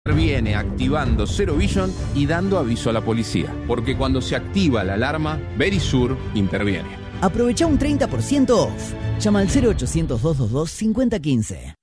Interviene activando Zero Vision y dando aviso a la policía. Porque cuando se activa la alarma, Verisur interviene. Aprovecha un 30% off. Llama al 0800 222 5015.